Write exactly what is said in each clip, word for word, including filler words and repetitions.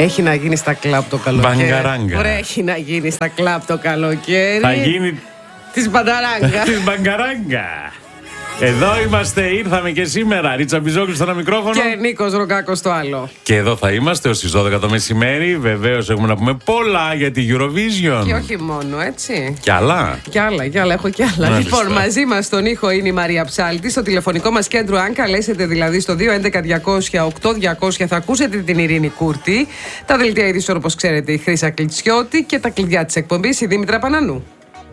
Έχει να γίνει στα κλαμπ το καλοκαίρι. Μπαγκαράγκα. Ωραία, έχει να γίνει στα κλαμπ το καλοκαίρι. Θα γίνει της μπανταράγκα. Της μπαγκαράγκα. Εδώ είμαστε, ήρθαμε και σήμερα. Ρίτσα Μπιζόγλου στο ένα μικρόφωνο. Και Νίκος Ρογκάκος στο άλλο. Και εδώ θα είμαστε ως τις δώδεκα το μεσημέρι. Βεβαίως έχουμε να πούμε πολλά για τη Eurovision. Και όχι μόνο, έτσι. Κι άλλα. Κι άλλα, κι άλλα, έχω κι άλλα. Μάλιστα. Λοιπόν, μαζί μας στον ήχο είναι η Μαρία Ψάλτη. Στο τηλεφωνικό μας κέντρο, αν καλέσετε δηλαδή στο δύο έντεκα διακόσια οκτώ διακόσια, θα ακούσετε την Ειρήνη Κούρτη. Τα δελτία ειδήσεων, όπως ξέρετε, η Χρύσα Κλιτσιώτη. Και τα κλειδιά της εκπομπής, η Δήμητρα Πανανού.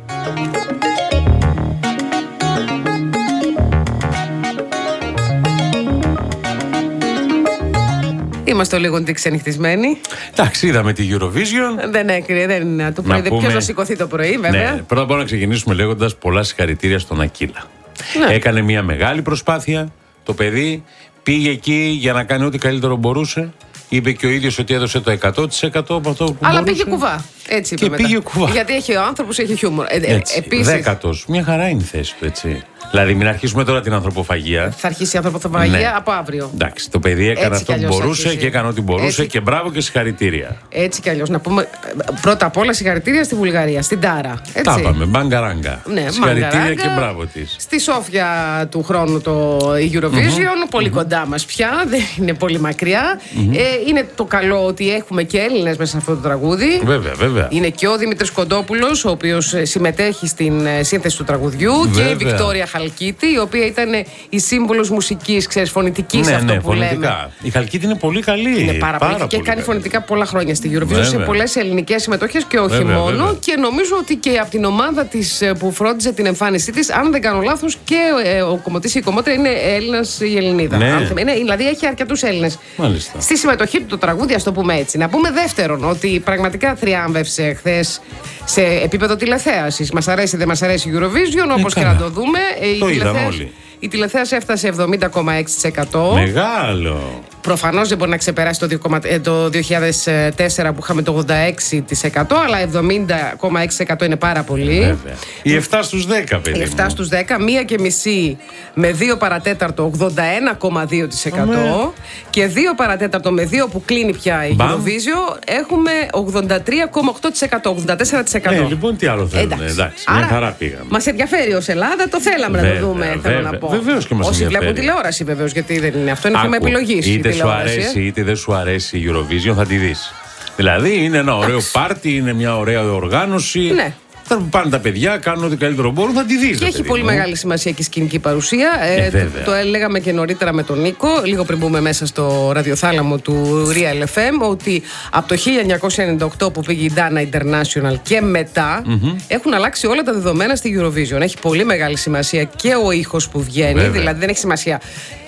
Είμαστε λίγο ξενυχτισμένοι. Εντάξει, είδαμε τη Eurovision. Δεν έκρυε, δεν είναι το πρωί. Ποιος θα σηκωθεί το πρωί, βέβαια. Ναι, πρώτα απ' όλα να ξεκινήσουμε λέγοντας πολλά συγχαρητήρια στον Ακύλα. Ναι. Έκανε μια μεγάλη προσπάθεια. Το παιδί πήγε εκεί για να κάνει ό,τι καλύτερο μπορούσε. Είπε και ο ίδιος ότι έδωσε το εκατό τοις εκατό από αυτό που Αλλά μπορούσε. πήγε κουβά. Έτσι είπε Και μετά. πήγε κουβά. Γιατί έχει ο άνθρωπος, έχει χιούμορ. Ε, Έτσι, επίσης, δέκατος. Μια χαρά είναι η θέση του, έτσι. Δηλαδή, μην αρχίσουμε τώρα την ανθρωποφαγία. θα αρχίσει η ανθρωποθαγία Ναι. από αύριο. Εντάξει, το παιδί έκανε Έτσι αυτό κι που αλλιώς μπορούσε αρχίσει. και έκανε ό,τι μπορούσε Έτσι. και μπράβο και συγχαρητήρια. Έτσι κι αλλιώς. Να πούμε πρώτα απ' όλα συγχαρητήρια στη Βουλγαρία, στην Τάρα. Έτσι. Τα είπαμε, μπαγκαράγκα. Ναι, Συγχαρητήρια μαγκαράγκα. και μπράβο της. Στη Σόφια του χρόνου το Eurovision, mm-hmm. πολύ mm-hmm. κοντά μας πια, δεν είναι πολύ μακριά. Mm-hmm. Ε, είναι το καλό ότι έχουμε και Έλληνες μέσα σε αυτό το τραγούδι. Βέβαια, βέβαια. Είναι και ο Δημήτρης Κοντόπουλος, ο οποίος συμμετέχει στην σύνθεση του τραγουδιού. Βέβαια. Και η Βικτόρια Χαλκίτη, η οποία ήταν η σύμβολος μουσικής, ξέρεις, φωνητικής, Ναι, αυτό ναι, που φωνητικά. λέμε. Η Χαλκίτη είναι πολύ καλή. Είναι πάρα, πάρα πολύ. Και έχει κάνει καλή. φωνητικά πολλά χρόνια στη Eurovision, Βέβαια. σε πολλές ελληνικές συμμετοχές και όχι Βέβαια, μόνο. βέβαια. Και νομίζω ότι και από την ομάδα της που φρόντιζε την εμφάνισή της, αν δεν κάνω λάθος, και ε, ο κομμωτής ή η κομμότρια είναι Έλληνας ή Ελληνίδα. Ναι. Αν θυμάμαι. Είναι, δηλαδή έχει αρκετούς Έλληνες Μάλιστα. στη συμμετοχή του το τραγούδι, ας το πούμε έτσι. Να πούμε δεύτερον ότι πραγματικά θριάμβευσε χθες σε επίπεδο τηλεθέασης. Μας αρέσει, δεν μας αρέσει η Eurovision, όπως και καλά. να το δούμε. Το η είδαμε τηλεθέαση- όλοι. Η τηλεθέαση έφτασε εβδομήντα κόμμα έξι τοις εκατό. Μεγάλο. Προφανώς δεν μπορεί να ξεπεράσει το, δύο, το δύο χιλιάδες τέσσερα που είχαμε το ογδόντα έξι τοις εκατό, αλλά εβδομήντα κόμμα έξι τοις εκατό είναι πάρα πολύ. Βέβαια. Οι επτά στους δέκα, παιδί. Οι επτά στους δέκα, μία και μισή με δύο παρατέταρτο ογδόντα ένα κόμμα δύο τοις εκατό. Αμέ. Και δύο παρατέταρτο με δύο που κλείνει πια η Μπαμ. Eurovision έχουμε ογδόντα τρία κόμμα οκτώ τοις εκατό, ογδόντα τέσσερα τοις εκατό. Ε, λοιπόν, τι άλλο θέλουμε. Εντάξει, εντάξει μια χαρά πήγαμε. Μας ενδιαφέρει ως Ελλάδα, το θέλαμε Βέβαια, να το δούμε, θέλω βέβαια. να πω. Βεβαίως και μας Όσοι ενδιαφέρει. βλέπουν τηλεόραση, βεβαίως, γιατί δεν είναι αυτό, είναι θέμα Άκου, επιλογής. η είτε σου τηλεόραση, ε. αρέσει είτε δεν σου αρέσει η Eurovision, θα τη δεις. Δηλαδή είναι ένα ωραίο πάρτι, είναι μια ωραία οργάνωση. Ναι. Θα πάνε τα παιδιά, κάνουν ό,τι καλύτερο μπορούν, θα τη δεις. Και ρε έχει παιδί πολύ μου. μεγάλη σημασία και η σκηνική παρουσία. Ε, Ε, βέβαια. το, το έλεγαμε και νωρίτερα με τον Νίκο, λίγο πριν μπούμε μέσα στο ραδιοθάλαμο του Real εφ εμ, ότι από το χίλια εννιακόσια ενενήντα οκτώ που πήγε η Dana International και μετά mm-hmm. έχουν αλλάξει όλα τα δεδομένα στη Eurovision. Έχει πολύ μεγάλη σημασία και ο ήχος που βγαίνει, Βέβαια. δηλαδή δεν έχει σημασία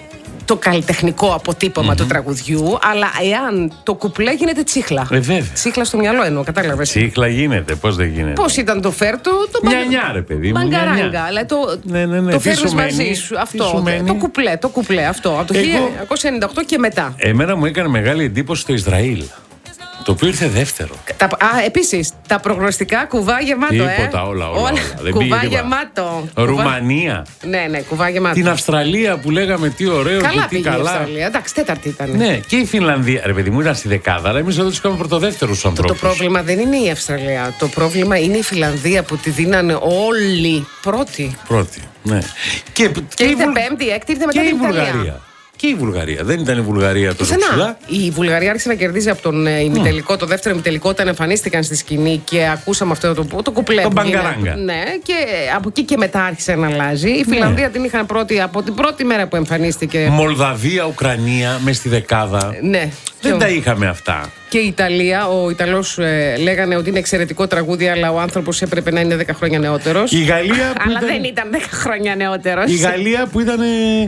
το καλλιτεχνικό αποτύπωμα mm-hmm. του τραγουδιού, αλλά εάν το κουπλέ γίνεται τσίχλα. Ε, βέβαια. Τσίχλα στο μυαλό εννοώ, κατάλαβες. Τσίχλα γίνεται, πώς δεν γίνεται. Πώς ήταν το φέρτο, το Μια νιά, ρε παιδί μου. μια μπαγκαράγκα, νιά. αλλά το, Ναι, ναι, ναι. το Τι φέρνεις σου μαζί μένει, σου. τι Αυτό. σου μένει? Το κουπλέ, το κουπλέ αυτό. Από το Εγώ- χίλια εννιακόσια ενενήντα οκτώ και μετά. Εμένα μου έκανε μεγάλη εντύπωση το Ισραήλ. Το οποίο ήρθε δεύτερο. Τα, α, επίσης, τα προγνωστικά κουβά γεμάτο, Τίποτα, ε. όλα, όλα. όλα. Δεν πήγε κουβά τίποτα. γεμάτο. Ρουμανία. Κουβά... Ναι, ναι, κουβά γεμάτο. Την Αυστραλία που λέγαμε τι ωραίο Καλά και τι πήγε η καλά. Αυστραλία. Εντάξει, τέταρτη ήταν. Ναι, και η Φινλανδία. Ρε παιδί μου, ήταν στη δεκάδα, αλλά εμείς εδώ τους κάνουμε πρωτοδεύτερους Το ανθρώπους. πρόβλημα δεν είναι η Αυστραλία. Το πρόβλημα είναι η Φιλανδία που τη δίνανε όλοι πρώτη. Πρώτη. Ναι. Και, Και η ήρθε Βουλ- πέμπτη, έκτη, ήρθε μετά και η την Ιταλία. Βουλγαρία. Και η Βουλγαρία. Δεν ήταν η Βουλγαρία τόσο Πουθενά. ψηλά. Η Βουλγαρία άρχισε να κερδίζει από τον ε, ημιτελικό, το δεύτερο ημιτελικό, όταν εμφανίστηκαν στη σκηνή και ακούσαμε αυτό το, το κουπλέ. Το που γίνεται. μπαγκαράγκα. Ναι, και ε, από εκεί και μετά άρχισε να αλλάζει. Η Φιλανδία την είχαν πρώτη από την πρώτη μέρα που εμφανίστηκε. Μολδαβία, Ουκρανία, μες στη δεκάδα. Ναι. Δεν Και- τα είχαμε αυτά. Και η Ιταλία, ο Ιταλός ε, λέγανε ότι είναι εξαιρετικό τραγούδι, αλλά ο άνθρωπος έπρεπε να είναι δέκα χρόνια νεότερος. Η Γαλλία που Αλλά ήταν... δεν ήταν δέκα χρόνια νεότερος. Η Γαλλία που ήταν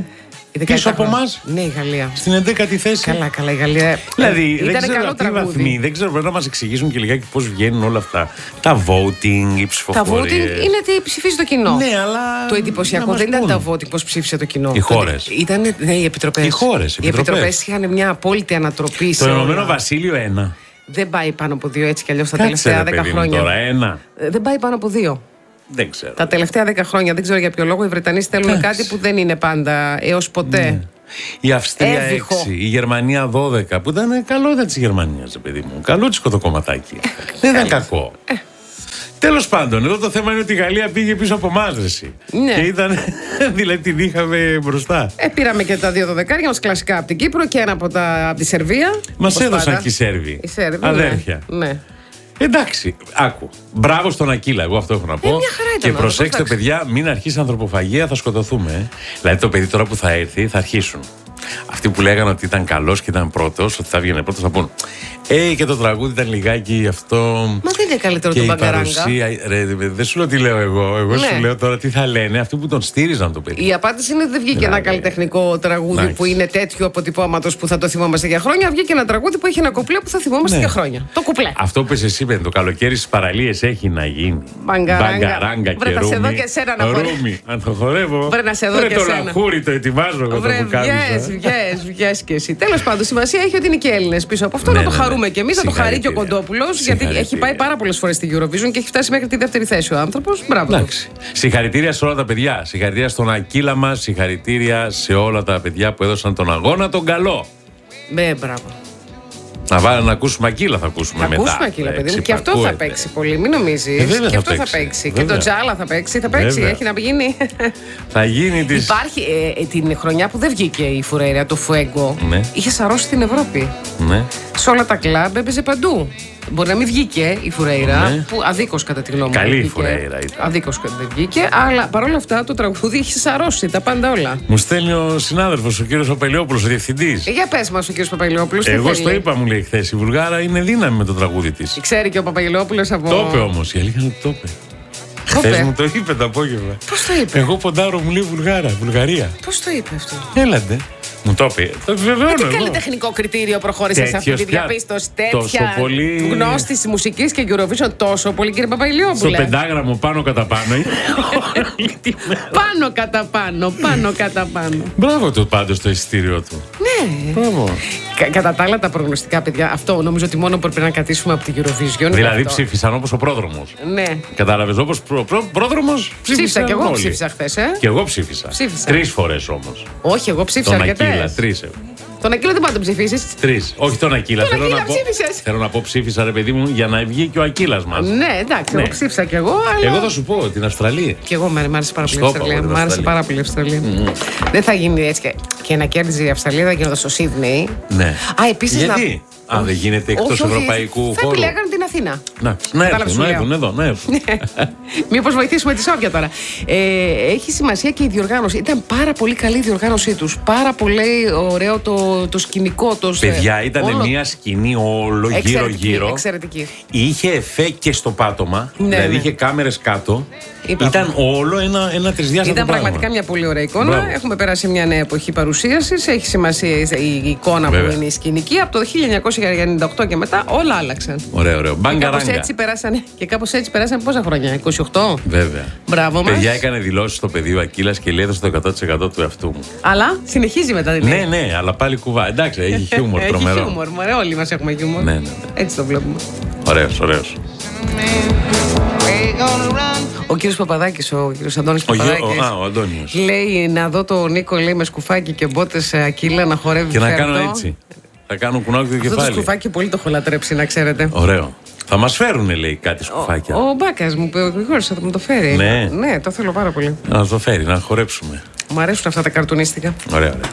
Η δεκαεπτά πίσω από χρόνια. εμάς, Ναι, η Γαλλία. στην έντεκατη θέση. Καλά, καλά, η Γαλλία. Δηλαδή, ε, δεν ήταν ξέρω καλό αυτοί οι τραγούδι. βαθμοί, δεν ξέρω, πρέπει να μας εξηγήσουν και λιγάκι πώς βγαίνουν όλα αυτά. Τα voting, οι Τα ψηφοφορίες. voting είναι τι ψηφίζει το κοινό. Ναι, αλλά. Το εντυπωσιακό να μας δεν ήταν πούν. τα voting πώς ψήφισε το κοινό. Οι χώρες. Ήταν ναι, οι επιτροπές. Οι χώρες, οι Οι επιτροπές. επιτροπές είχαν μια απόλυτη ανατροπή. Το σε όλα. Ηνωμένο Βασίλειο ένα. Δεν πάει πάνω από δύο έτσι κι αλλιώς τα Κάτσε, τελευταία ρε, δέκα παιδί μου, χρόνια. τώρα ένα. Ε, Δεν πάει πάνω από δύο. Δεν ξέρω. Τα τελευταία δέκα χρόνια, δεν ξέρω για ποιο λόγο, οι Βρετανοί στέλνουν Εντάξει. κάτι που δεν είναι πάντα έως ποτέ. Ναι. Η Αυστρία Έβυχο. έξι, η Γερμανία δώδεκα. Που ήταν καλό, ήταν τη Γερμανία, παιδί μου. Καλούτσικο το κομματάκι. Δεν ήταν κακό. Τέλος πάντων, εδώ το θέμα είναι ότι η Γαλλία πήγε πίσω από εμάς, εσύ. Ναι. Και ήταν. Δηλαδή την είχαμε μπροστά. Ε, πήραμε και τα δύο δωδεκάρια μας κλασικά από την Κύπρο και ένα από, τα, από τη Σερβία. Μας όπως έδωσαν πάντα. και οι Σέρβοι. Οι Σέρβοι, Αδέρφια. Ναι. ναι. Εντάξει, άκου. Μπράβο στον Ακύλα, εγώ αυτό έχω να πω. Ε, μια χαρά ήταν, και προσέξτε, εντάξει. παιδιά, μην αρχίσει ανθρωποφαγία, θα σκοτωθούμε. Ε. Δηλαδή το παιδί τώρα που θα έρθει θα αρχίσουν. Αυτοί που λέγανε ότι ήταν καλός και ήταν πρώτος, ότι θα βγαίνει πρώτος, θα πούν Ε, και το τραγούδι ήταν λιγάκι αυτό. Μα δεν είναι καλύτερο και το η Μπαγκαράγκα. παρουσία. Ρε, δεν σου λέω τι λέω εγώ. Εγώ Ναι. σου λέω τώρα τι θα λένε αυτοί που τον στήριζαν το παιδί. Η απάντηση είναι ότι δεν βγήκε Δηλαδή, ένα καλλιτεχνικό τραγούδι εντάξει. που είναι τέτοιο αποτυπώματος που θα το θυμόμαστε για χρόνια. Βγήκε ένα τραγούδι που έχει ένα κουπλέ που θα θυμόμαστε Ναι. για χρόνια. Το κουπλέ. Αυτό που εσύ είπε, το καλοκαίρι στις παραλίες έχει να γίνει. Μπαγκαράγκα. και Βρε, θα σε δω ρούμι. και εσένα να χορεύεις. Ρούμι. Αν το χορεύω. Βρε, να σε δω Βρε, και το εσένα. λαχούρι το ετοιμάζω εγώ το Βρε, πουκάμισο. βγες, βγες, βγες κι εσύ. Τέλος πάντων, σημασία έχει ότι είναι και Έλληνες πίσω από αυτό. Ναι, να το ναι, ναι. χαρούμε κι εμείς, να το χαρεί και ο Συγχαρητήρια. Κοντόπουλος. Γιατί Συγχαρητήρια. έχει πάει πάρα πολλές φορές στη Eurovision και έχει φτάσει μέχρι τη δεύτερη θέση ο άνθρωπος. Μπράβο. του. Εντάξει. Συγχαρητήρια σε όλα τα παιδιά. Συγχαρητήρια στον Ακύλα μας. Συγχαρητήρια σε όλα τα παιδιά που έδωσαν τον αγώνα τον καλό. Ναι, μπράβο. Να βάλω να ακούσουμε Ακύλα, θα ακούσουμε Θα μετά. ακούσουμε Ακύλα, παιδί μου. Εντάξει, Και αυτό θα ακούεται. παίξει πολύ, μην νομίζεις. Ε, βέβαια και θα αυτό θα παίξει. παίξει. Και Βέβαια. το Τζάλα θα παίξει. Θα παίξει. Βέβαια. Έχει να γίνει. Θα γίνει τη. Υπάρχει ε, ε, την χρονιά που δεν βγήκε η Φουρέιρα, το Φουέγκο. Ναι. Είχε σαρώσει την Ευρώπη. Ναι. Σε όλα τα κλαμπ έπαιζε παντού. Μπορεί να μην βγήκε η Φουρέιρα, Ναι. που αδίκως κατά τη γνώμη μου. Καλή δεν η βγήκε. Φουρέιρα ήταν. Αδίκως δεν βγήκε, αλλά παρόλα αυτά το τραγούδι είχε σαρώσει τα πάντα όλα. Μου στέλνει ο συνάδελφος, ο κύριος Οπελιόπουλος, ο διευθυντής. Ε, για πες μας ο κ. Παπαγγελόπουλος. τι Εγώ θέλει. στο είπα, μου λέει χθε. Η Βουλγάρα είναι δύναμη με το τραγούδι τη. Ξέρει και ο Παπαγγελόπουλος από. Το είπε όμως, η αλήθεια είναι ότι το είπε. Το είπε. Χθε μου το είπε το απόγευμα. Πώς το είπε. Εγώ ποντάρω, μου λέει Βουλγάρα, Βουλγαρία. Πώς το είπε αυτό. Έλαντε. Μου το είπε. Το επιβεβαιώνω. Τι εγώ. καλλιτεχνικό κριτήριο προχώρησε σε αυτή Τέτοιος τη πια. διαπίστωση. Τόσο Τέτοια πολύ- γνώστη τη μουσική και Eurovision τόσο πολύ, κύριε Στο Παπαγγελόπουλε. πεντάγραμμο πάνω κατά πάνω. Πάνω κατά πάνω, πάνω κατά πάνω. Μπράβο του πάντως το εισιτήριο του. Ναι. Μπράβο. Κα- Κατά τα άλλα, τα προγνωστικά, παιδιά, αυτό νομίζω ότι μόνο πρέπει να κρατήσουμε από την Eurovision. είναι Δηλαδή αυτό. ψήφισαν όπως ο πρόδρομος. Ναι. Κατάλαβες, όπως προ, προ, πρόδρομος Ψήφισα ψήφισαν κι εγώ όλοι. ψήφισα χθε, ε. Και εγώ ψήφισα. Ψήφισα. Τρεις φορές όμως. Όχι, εγώ ψήφισα Τον Ακύλα, αρκετέ. τρεις. Τον Ακύλα δεν πάντα ψηφίσει. Τρεις. Όχι τον Ακύλα. Τον Θέλω Ακύλα να πω, ψήφισες. θέλω να πω ψήφισα ρε παιδί μου για να βγει και ο Ακύλας μας. Ναι, εντάξει, Ναι. εγώ ψήφισα κι εγώ, αλλά. Εγώ θα σου πω την Αυστραλία. Κι εγώ μ' άρεσε πάρα πολύ η Στο είπα Αυστραλία. εγώ, την Μ' άρεσε Αυστραλία. πάρα πολύ η Αυστραλία. Δεν θα γίνει έτσι και, και να κέρδιζε η Αυστραλία, θα γίνονταν στο Σίδνεϊ. Ναι. Α, επίσης Γιατί? να. Α, δεν γίνεται εκτός Όχι, όχι, ευρωπαϊκού θα χώρου. επιλέγαν την Αθήνα. Να, να Κατάλαβες, έρθουν, σου να λέω. έρθουν εδώ, να έρθουν. Μήπως βοηθήσουμε τη Σόφια τώρα. Ε, έχει σημασία και η διοργάνωση. Ήταν πάρα πολύ καλή η διοργάνωσή τους. Πάρα πολύ ωραίο το, το σκηνικό. Το, Παιδιά, ήταν όλο. μια σκηνή όλο Εξαιρετική, γύρω-γύρω. εξαιρετική. Είχε εφέ και στο πάτωμα. Ναι, δηλαδή ναι. είχε κάμερες κάτω. Είπαμε. Ήταν όλο ένα, ένα τρισδιάστατο Ήταν πράγμα. πραγματικά μια πολύ ωραία εικόνα. Μπράβο. Έχουμε περάσει μια νέα εποχή παρουσίαση. Έχει σημασία η η εικόνα Βέβαια. που είναι η σκηνική. Από το χίλια εννιακόσια ενενήντα οκτώ και μετά όλα άλλαξαν. Ωραίο, ωραίο. Και κάπως Μπαγκαράγκα. έτσι περάσανε, και κάπως έτσι περάσανε πόσα χρόνια, είκοσι οκτώ. Βέβαια. Μπράβο μας. Παιδιά, έκανε δηλώσεις στο πεδίο Ακύλας και λέει έδωσε το εκατό τοις εκατό του εαυτού μου. Αλλά συνεχίζει μετά δηλαδή. Ναι, ναι, αλλά πάλι κουβά. Εντάξει, έχει χιούμορ Έχει τρομερό. χιούμορ, μωρέ, όλοι μας έχουμε χιούμορ. Ναι, ναι, ναι. Έτσι το βλέπουμε. Ωραίος, ωραίος. Ο κύριος Παπαδάκης, ο κύριος Αντώνης Ο, Γιο- Παπαδάκης. ο, α, ο Αντώνιος. Λέει να δω τον Νίκο, λέει, με σκουφάκι και μπότες Ακύλα να χορεύει Και να φέρτο. κάνω έτσι. Θα κάνω κουνάκι το Αυτό το κεφάλι. σκουφάκι πολύ το έχω λατρέψει, να ξέρετε. Ωραίο. Θα μας φέρουνε, λέει, κάτι σκουφάκια. Ο, ο Μπάκας μου, ο Γρηγόρης θα μου το φέρει. Ναι. Ναι, το θέλω πάρα πολύ. Να μας το φέρει, να χορέψουμε. Μου αρέσουν αυτά τα καρτουνίστικα. Ωραία, ωραία.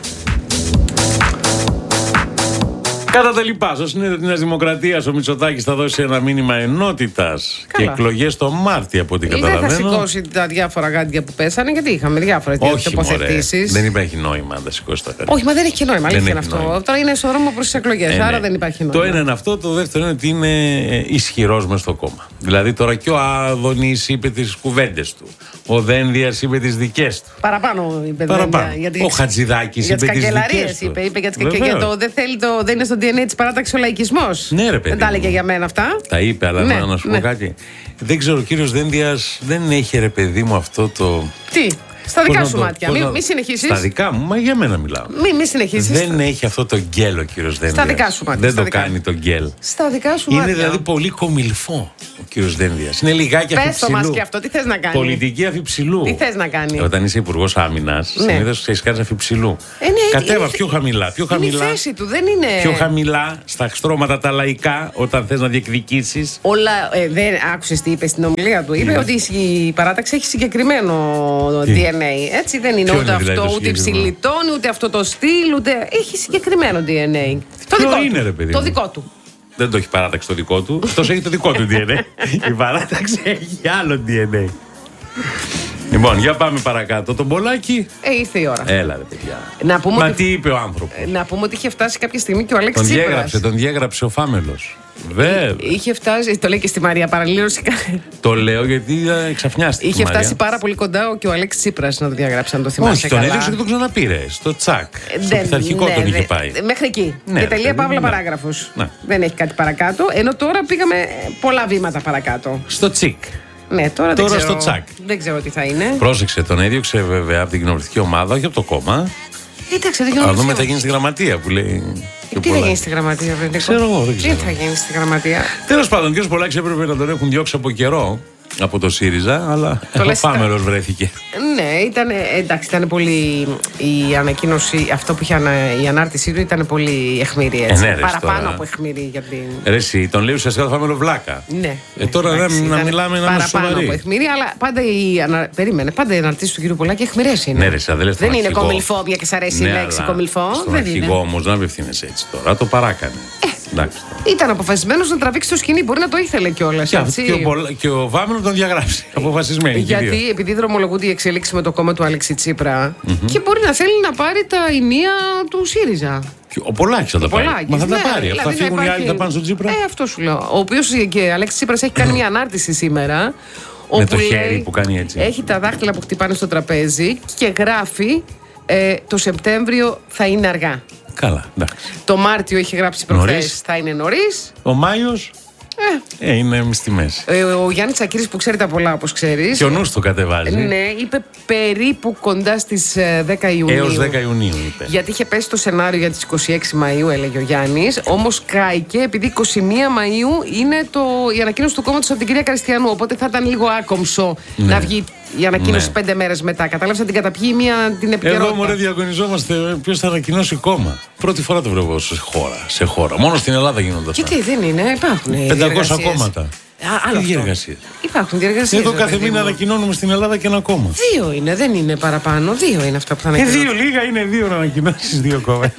Κατά τα λοιπά, στο συνέδριο της Νέας Δημοκρατίας ο Μητσοτάκης θα δώσει ένα μήνυμα ενότητας και Καλά. εκλογές το Μάρτιο από ό,τι Ή δεν θα καταλαβαίνω. σηκώσει τα διάφορα γάντια που πέσανε, γιατί είχαμε διάφορες Όχι, μωρέ. τοποθετήσεις. Δεν υπάρχει νόημα να τα σηκώσει τα κάτι. Όχι, μα δεν έχει και νόημα. Δεν Αλήθεια είναι έχει αυτό. νόημα. Τώρα είναι στο δρόμο προς τις εκλογές, Ε, ναι. άρα δεν υπάρχει νόημα. Το ένα είναι αυτό, το δεύτερο είναι ότι είναι ισχυρός μες στο κόμμα. Δηλαδή τώρα και ο Άδωνης είπε τις κουβέντες του. Ο Δένδιας είπε τις δικές του. Παραπάνω είπε. Παραπάνω. δεν- γιατί- Ο Χατζηδάκης για είπε τις τις καγκελαρίες δικές του. είπε, είπε για τις και, Βεβαίως. για το δεν θέλει το, δεν είναι στο ντι εν έι της παράταξης ο λαϊκισμός. Ναι, ρε παιδί Δεν τα μου. έλεγε για μένα αυτά. Τα είπε, αλλά Ναι, να, να σου ναι. πω κάτι. Δεν ξέρω, ο κύριος Δένδιας δεν έχει, ρε παιδί μου, αυτό το. Τι. Στα δικά σου μάτια. Μην μη συνεχίσεις. Στα δικά μου, μα για μένα μιλάω. Μην μη συνεχίσεις. Δεν έχει αυτό το γκέλ ο κύριος Δένδιας. Στα δικά σου μάτια. Δεν το κάνει το γκέλ. Στα δικά σου είναι μάτια. Είναι δηλαδή πολύ κομιλφό ο κύριος Δένδιας. Είναι λιγάκι αφιψηλού. Πες το μας και αυτό, τι θες να κάνει. Πολιτική αφιψηλού. Τι θες να κάνει. Ε, όταν είσαι υπουργός άμυνας, ναι. συνήθως ξέρεις κάτι αφιψηλού. Ε, ναι, Κατέβα είναι, πιο χαμηλά. Πιο χαμηλά. Είναι η θέση του, δεν είναι. Πιο χαμηλά στα στρώματα τα λαϊκά όταν θες να διεκδικήσεις. Όλα. Ε, δεν άκουσες τι είπε στην ομιλία του. Είπε ότι η παράταξη έχει συγκεκριμένο τι? ντι εν έι. Έτσι δεν είναι ούτε αυτό, δηλαδή ούτε υψηλητών, ούτε αυτό το στυλ, ούτε. Έχει συγκεκριμένο ντι εν έι. Το Ποιο δικό είναι, του. ρε παιδί. Το δικό του. Δεν το έχει παράταξη το δικό του. Αυτός έχει το δικό του ντι εν έι. Η παράταξη έχει άλλο ντι εν έι. Λοιπόν, για πάμε παρακάτω. Τον Πολάκη. Ε, ήρθε η ώρα. Έλα, ρε παιδιά. Να πούμε Μα ότι... τι είπε ο άνθρωπος. Να πούμε ότι είχε φτάσει κάποια στιγμή και ο Αλέξης Τον Τσίπρας. διέγραψε, τον διέγραψε ο Φάμελος. Βέβαια. Είχε φτάσει, το λέει και στη Μαρία, παραλήρωση. Το λέω γιατί ξαφνιάστηκε. Είχε φτάσει πάρα πολύ κοντά και ο Αλέξης Τσίπρας να το διαγράψει, αν το θυμάσαι. Όχι, τον έδειξε και τον ξαναπήρε. Στο τσακ. Στο πειθαρχικό ναι, τον είχε ναι, πάει. Μέχρι εκεί. Ναι, και τελεία ναι, παύλα ναι. παράγραφος. Ναι. Δεν έχει κάτι παρακάτω. Ενώ τώρα πήγαμε πολλά βήματα παρακάτω. Στο τσικ. Ναι, τώρα, τώρα δεν στο ξέρω, τσακ. Δεν ξέρω τι θα είναι. Πρόσεξε, τον έδιωξε βέβαια από την κοινοβουλευτική ομάδα, όχι από το κόμμα. Εντάξει, δεν Αλλά δούμε τι θα γίνει στη γραμματεία που λέει. Τι θα γίνει στη γραμματεία, Βρετικό. Ξέρω εγώ, δεν ξέρω. Τι θα γίνει στη γραμματεία. Τέλος πάντων, ο κ. Πολάκης έπρεπε να τον έχουν διώξει από καιρό από το ΣΥΡΙΖΑ, αλλά ο Φάμελος βρέθηκε. Ναι, ήταν, εντάξει, ήταν πολύ. Η ανακοίνωση, αυτό που είχε ανα, η ανάρτησή του ήταν πολύ αιχμηρή. Έτσι. Ε, ναι, ρε, παραπάνω τώρα. από αιχμηρή για την. Ρε, εσύ, τον λέει ουσιαστικά το Φάμελο βλάκα. Ναι. Ε, τώρα εντάξει, να, να μιλάμε να είμαστε παραπάνω σοβαροί. από αιχμηρή, αλλά πάντα η. Ανα... Περίμενε, πάντα οι αναρτήσεις του κ. Πολάκη αιχμηρές είναι. Ναι, ρε, αδελές, δεν είναι αρχηγό. κομιλφόβια και σ' αρέσει ναι, η λέξη κομιλφό. Στον δεν αρχηγό είναι. όμως να απευθύνεσαι έτσι τώρα, το παράκανε. Ε, εντάξει. Ήταν αποφασισμένος να τραβήξει το σκηνή, μπορεί να το ήθελε κιόλας. Και, και, ο, και ο Φάμελος τον διαγράψει. Αποφασισμένοι. Γιατί επειδή δρομολογούνται οι εξελίξεις με το κόμμα του Αλέξη Τσίπρα mm-hmm. και μπορεί να θέλει να πάρει τα ηνία του ΣΥΡΙΖΑ. Ο Πολάκης θα τα πάρει. Πολάκης, Μα θα ναι, τα πάρει. δηλαδή Θα φύγουν υπάρχει... οι άλλοι, θα πάνε στον Τσίπρα. Ε, αυτό σου λέω. Ο οποίος και Αλέξης Τσίπρας έχει κάνει μια ανάρτηση σήμερα. Με το λέει, χέρι που κάνει έτσι. Έχει τα δάχτυλα που χτυπάνε στο τραπέζι και γράφει ε, το Σεπτέμβριο θα είναι αργά. Καλά, εντάξει. Το Μάρτιο έχει γράψει προχθές θα είναι νωρίς. Ο Μάιος ε. Ε, είναι στη μέση. Ε, ο Γιάννης Τσακίρης που ξέρει τα πολλά, όπως ξέρεις. Και ο νους του κατεβάζει. Ναι, είπε περίπου κοντά στις δέκα Ιουνίου. Έως δέκα Ιουνίου είπε. Γιατί είχε πέσει το σενάριο για τις είκοσι έξι Μαΐου, έλεγε ο Γιάννης. Όμως κάηκε επειδή είκοσι μία Μαΐου είναι το, η ανακοίνωση του κόμματος από την κυρία Καριστιανού. Οπότε θα ήταν λίγο άκομψο ναι. να βγει η ανακοίνωση ναι. πέντε μέρες μετά. Κατάλαβες, να την καταπιεί μία την επικαιρότητα. Εδώ μωρέ διαγωνιζόμαστε ποιος θα ανακοινώσει κόμμα. Πρώτη φορά το βλέπω σε χώρα. Σε χώρα. Μόνο στην Ελλάδα γίνονται αυτά. Και τι δεν είναι, υπάρχουν. πεντακόσια κόμματα. Άλλο διεργασίες. Υπάρχουν διεργασίες. Εδώ κάθε μήνα ανακοινώνουμε στην Ελλάδα και ένα κόμμα. Δύο είναι, δεν είναι παραπάνω. Δύο είναι αυτά που θα ανακοινώνουν. Ε, δύο λίγα είναι δύο να ανακοινώσει δύο κόμματα.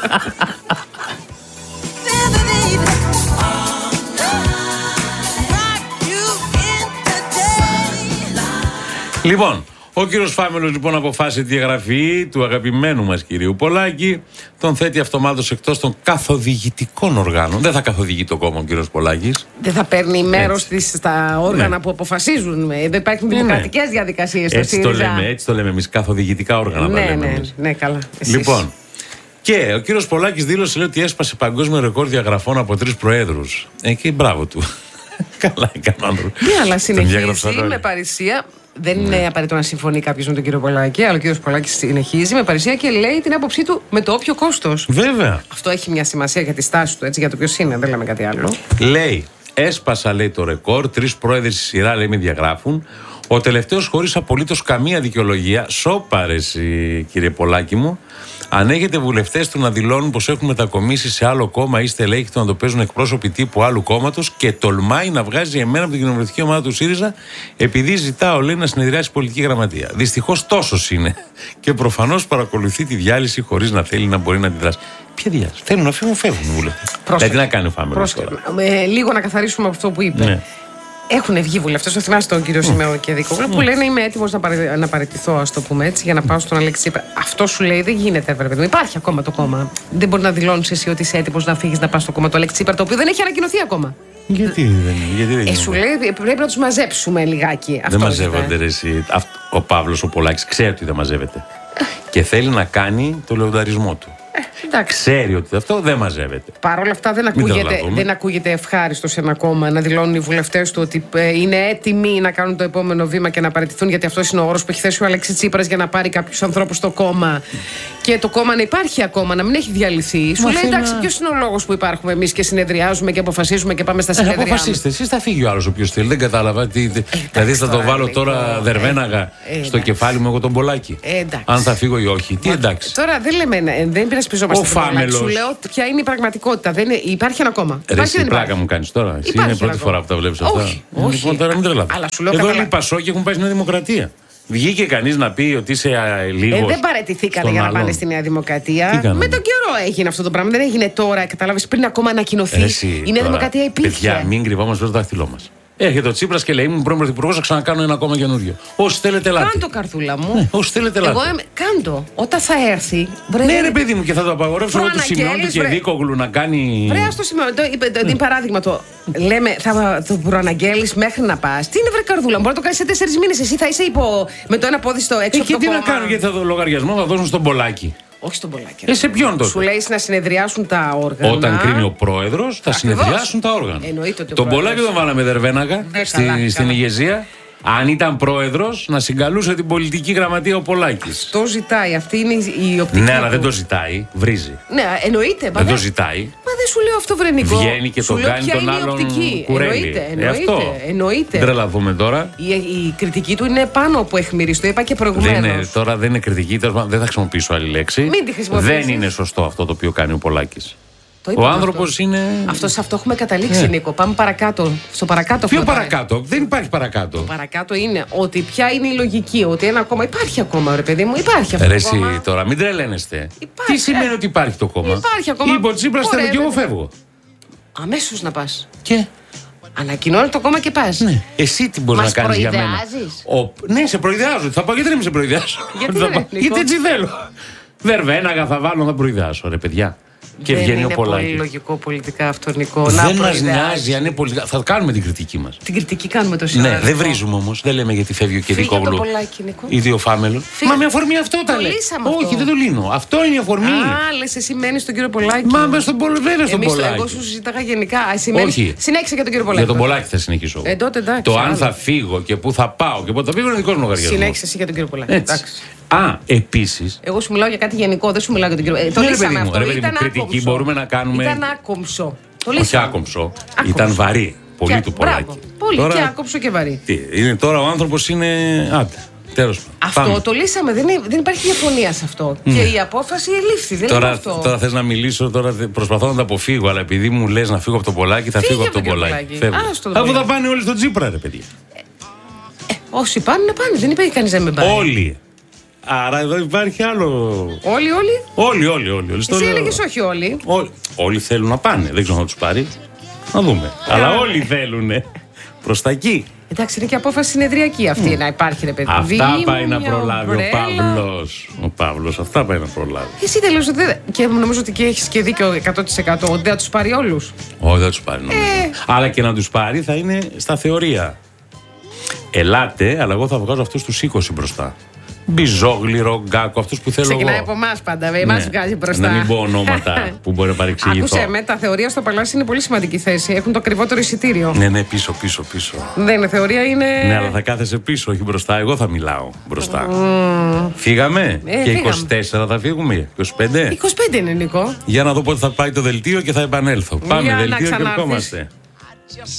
Λοιπόν, ο κύριος Φάμελος λοιπόν αποφάσισε τη διαγραφή του αγαπημένου μας κυρίου Πολάκη. Τον θέτει αυτομάτως εκτός των καθοδηγητικών οργάνων. Δεν θα καθοδηγεί το κόμμα ο κύριος Πολάκης. Δεν θα παίρνει μέρος της στα όργανα ναι. που αποφασίζουν. Δεν υπάρχουν δημοκρατικές ναι. διαδικασίες στο έτσι το λέμε, έτσι το λέμε εμείς. Καθοδηγητικά όργανα. Ναι, τα λέμε ναι, εμείς. ναι, καλά. Εσείς. Λοιπόν, και ο κύριος Πολάκης δήλωσε λέει, ότι έσπασε παγκόσμιο ρεκόρ διαγραφών από τρεις προέδρους. Ε, και μπράβο του. Καλά έκανε άνθρωπο. Ναι, αλλά συνεχίζει με παρησία. Δεν είναι ναι. απαραίτητο να συμφωνεί κάποιο με τον κύριο Πολάκη, αλλά ο κύριος Πολάκης συνεχίζει με παρησία και λέει την άποψή του με το όποιο κόστος. Βέβαια. Αυτό έχει μια σημασία για τη στάση του, έτσι, για το ποιο είναι, δεν λέμε κάτι άλλο. Λέει, έσπασα λέει το ρεκόρ, τρεις πρόεδροι στη σειρά λέει με διαγράφουν. Ο τελευταίος χωρίς απολύτως καμία δικαιολογία, σώπαρες κύριε Πολάκη μου. Αν έχετε βουλευτές του να δηλώνουν πως έχουν μετακομίσει σε άλλο κόμμα ή στελέχη του να το παίζουν εκπρόσωποι τύπου άλλου κόμματος και τολμάει να βγάζει εμένα από την κοινοβουλευτική ομάδα του ΣΥΡΙΖΑ επειδή ζητάω λέει να συνεδριάσει πολιτική γραμματεία. Δυστυχώς τόσος είναι. Και προφανώς παρακολουθεί τη διάλυση χωρίς να θέλει να μπορεί να αντιδράσει. Ποια διάλυση? Θέλουν να φύγουν, φεύγουν οι βουλευτές. Δηλαδή να κάνει ο Φάμελος τώρα. Ε, λίγο να καθαρίσουμε αυτό που είπε. Ναι. Έχουν βγει βουλευτές, το θυμάσαι τον κύριο Σημαίο και Δικόγλου, που λένε είμαι έτοιμος να, παρε... να παραιτηθώ, ας το πούμε έτσι, για να πάω στον Αλέξη Τσίπρα. Αυτό σου λέει δεν γίνεται, βέβαια. Υπάρχει ακόμα το κόμμα. Δεν μπορεί να δηλώνεις εσύ ότι είσαι έτοιμος να φύγεις να πας στο κόμμα του Αλέξη Τσίπρα, το οποίο δεν έχει ανακοινωθεί ακόμα. Γιατί δεν είναι, γιατί δεν είναι. Ε, σου λέει πρέπει να τους μαζέψουμε λιγάκι. Δεν μαζεύονται, ρε, εσύ. Ο Παύλος ο Πολάκης ξέρει ότι δεν μαζεύεται. Και θέλει να κάνει το λεονταρισμό του. Εντάξει. Ξέρει ότι αυτό δεν μαζεύεται. Παρ' όλα αυτά δεν ακούγεται, δεν ακούγεται ευχάριστο σε ένα κόμμα να δηλώνουν οι βουλευτές του ότι είναι έτοιμοι να κάνουν το επόμενο βήμα και να παραιτηθούν, γιατί αυτό είναι ο όρος που έχει θέσει ο Αλέξης Τσίπρας για να πάρει κάποιους ανθρώπους στο κόμμα. Και το κόμμα να υπάρχει ακόμα, να μην έχει διαλυθεί. Σου λέει εντάξει, να... ποιος είναι ο λόγος που υπάρχουμε εμείς και συνεδριάζουμε και αποφασίζουμε και πάμε στα συνεδριά. Ε, αποφασίστε, εσείς θα φύγει ο άλλος όποιος θέλει. Δεν κατάλαβα. Τι, ε, δηλαδή θα το βάλω τώρα δερβέναγα ε, ε, στο κεφάλι μου εγώ τον Πολάκη. Ε, αν θα φύγω ή όχι. Τι εντάξει. Τώρα δεν λέμε, δεν υπερασπιζόμαστε τον Πολάκη. Σου λέω ποια είναι η πραγματικότητα. Δεν είναι, υπάρχει ένα κόμμα. Ρε, εσύ πλάκα μου κάνεις τώρα. Εσύ είναι η πρώτη φορά που τα βλέπεις αυτά. Όχι, όχι. Λοιπόν, τώρα μην τρελαθώ. Εδώ όλοι οι Πασόκοι έχουν πάει στη Νέα Δημοκρατία. Βγήκε κανείς να πει ότι είσαι λίγος. Ε, δεν παραιτηθήκανε για να πάνε στη Νέα Δημοκρατία. Με τον καιρό έγινε αυτό το πράγμα. Δεν έγινε τώρα, κατάλαβες, πριν ακόμα ανακοινωθεί. Εσύ, η Νέα τώρα, Δημοκρατία υπήρχε. Παιδιά, μην κρυβόμαστε στο δάχτυλό μας. Έρχεται ο Τσίπρας και λέει: Ήμουν πρώην πρωθυπουργός, θα ξανακάνω ένα ακόμα καινούριο. Όσοι θέλετε, ελάτε. Κάντο, καρδούλα μου. Ναι, όσοι θέλετε, ελάτε. Εγώ εμ... κάντο. Όταν θα έρθει. Βρε... Ναι, ρε παιδί μου, και θα το απαγορεύσω εγώ του Σιμεώνη και Δίκογλου να κάνει. Βρε, στο Σιμεώνη. Το, το, το, παράδειγμα το. Λέμε, θα το προαναγγέλεις μέχρι να πας. Τι είναι, βρε καρδούλα μου, μπορεί να το κάνεις σε τέσσερις μήνες. Εσύ θα είσαι υπό... με το ένα πόδι στο έξω. Ε, και τι να κάνω, γιατί θα το λογαριασμό θα δώσουν στον Πολάκη. Όχι στον Πολάκη. Ε, σε ποιον τότε. Σου λέει να συνεδριάσουν τα όργανα. Όταν κρίνει ο πρόεδρος, θα Ακριβώς. συνεδριάσουν τα όργανα. Εννοείται ότι τον Πολάκη τον βάλαμε δερβέναγα στη, στην ηγεσία. Αν ήταν πρόεδρος, να συγκαλούσε την πολιτική γραμματεία ο Πολάκης. Το ζητάει, αυτή είναι η οπτική. Ναι, αλλά δεν το ζητάει, βρίζει. Ναι, εννοείται. Δεν το ζητάει. Μα δεν σου λέω αυτό, Βρενικό. Βγαίνει και τον κάνει τον άλλον κουρέλι. Εννοείται, εννοείται. Ε, εννοείται. Δεν τρελαθούμε τώρα. Η, η κριτική του είναι πάνω από αιχμηρής, το είπα και προηγουμένως. Τώρα δεν είναι κριτική, δεν θα χρησιμοποιήσω άλλη λέξη. Μην τη χρησιμοποιήσεις. Δεν είναι σωστό αυτό το οποίο κάνει ο Πολάκης. Ο άνθρωπος είναι. Αυτό, σε αυτό έχουμε καταλήξει, yeah. Νίκο. Πάμε παρακάτω. Στο παρακάτω. Ποιο παρακάτω, δεν υπάρχει παρακάτω. Το παρακάτω είναι ότι ποια είναι η λογική, ότι ένα κόμμα. Υπάρχει ακόμα, ρε παιδί μου, υπάρχει αυτό. Ρε, το κόμμα. Εσύ τώρα, μην τρελαίνεστε. Υπάρχει. Τι σημαίνει ε. ότι υπάρχει το κόμμα. Υπάρχει ακόμα. Είπε ο Τσίπρας θέλω και εγώ φεύγω. Αμέσως να πας. Και. Ανακοινώνει το κόμμα και πας. Ναι. Εσύ τι μπορείς να κάνεις για μένα. Ο... Ναι, σε προειδεάζω. Θα πάω, γιατί δεν με σε προειδεάζω. Γιατί, θα... γιατί έτσι θέλω. Βερβέναγα θα βάλω να προειδεάσω, ρε παιδιά. Και δεν βγαίνει είναι ο Πολάκης. Πολύ λογικό πολιτικά αυτό, Νικό. Δεν μας νοιάζει αν είναι πολιτικά. Θα κάνουμε την κριτική μας. Την κριτική κάνουμε το σήμερα. Ναι, δεν βρίζουμε όμως. Δεν λέμε γιατί φεύγει ο Κεδίκογλου. Ή δύο φάμελο. Μα με αφορμή αυτό τα λέει. Όχι, δεν το λύνω. Αυτό είναι η αφορμή. Α, λες εσύ μένεις στον κύριο Πολάκη. Μα με στον Πολάκη. Βέβαια στον Πολάκη. Εγώ σου συζήταγα γενικά. Όχι. Συνέχισε για τον κύριο Πολάκη. Για τον Πολάκη θα συνεχίσω. Ε, τότε, εντάξει, το αν θα φύγω και πού θα πάω και πότε θα φύγω είναι δικό μου λογαριασμό. Συνέχισε εσύ για τον κύριο Πολάκη. Α, επίσης. Εγώ σου μιλάω για κάτι γενικό, δεν σου μιλάω για τον κύριο. Ε, το λύσαμε αυτό. Ήταν κριτική μπορούμε να κάνουμε. Ήταν άκομψο. Όχι άκομψο. Ήταν βαρύ. Πολύ και, του Πολάκη. Πολύ τώρα, και άκομψο και βαρύ. Τι, είναι, τώρα ο άνθρωπος είναι. Άντε. Τέλος. Αυτό πάμε. Το λύσαμε. Δεν, δεν υπάρχει διαφωνία σε αυτό. Mm. Και η απόφαση ελήφθη. Δεν τώρα, είναι αυτό. Τώρα θες να μιλήσω, τώρα προσπαθώ να τα αποφύγω. Αλλά επειδή μου λες να φύγω από τον Πολάκη, θα Φύγε φύγω από τον Πολάκη. Αφού θα πάνε όλοι στον Τσίπρα, ρε παιδιά. Ε, όσοι πάνε, να πάνε. Δεν υπάρχει κανείς να μην πάει. Όλοι. Άρα εδώ υπάρχει άλλο. Όλοι, όλοι. Όλοι, όλοι, όλοι. όλοι. Εσύ έλεγες όχι όλοι. όλοι. Όλοι θέλουν να πάνε. Δεν ξέρω να τους πάρει. Να δούμε. Αλλά όλοι θέλουν. Προς τα εκεί. Εντάξει, είναι και απόφαση συνεδριακή αυτή mm. να υπάρχει, ρε παιδί. Αυτά Δήμου, πάει να προλάβει ομπρέλα. ο Παύλος. Ο Παύλος, αυτά πάει να προλάβει. Εσύ τελείως δεν. Και νομίζω ότι και έχεις και δίκιο εκατό τοις εκατό ότι δεν θα τους πάρει όλους. Όχι, δεν θα τους πάρει. Ε. Αλλά και να τους πάρει θα είναι στα θεωρία. Ελάτε, αλλά εγώ θα βγάζω αυτούς τους είκοσι μπροστά. Μπιζόγλυρο, Γκάκο, αυτούς που θέλω. Ξεκινάει εγώ. από εμάς πάντα, με εμάς ναι. βγάζει μπροστά. Να μην πω ονόματα που μπορεί να παρεξηγηθώ. Άκουσε με, τα θεωρία στο Παλάσι είναι πολύ σημαντική θέση. Έχουν το ακριβότερο εισιτήριο. Ναι, ναι, πίσω, πίσω, πίσω. Δεν είναι θεωρία, είναι. Ναι, αλλά θα κάθεσαι πίσω, όχι μπροστά. Εγώ θα μιλάω μπροστά. Mm. Φύγαμε. Ε, και φύγαμε. είκοσι τέσσερα θα φύγουμε. είκοσι πέντε. είκοσι πέντε είναι, Νικό. Για να δω πότε θα πάει το δελτίο και θα επανέλθω. Για Πάμε, δελτίο και ερχόμαστε.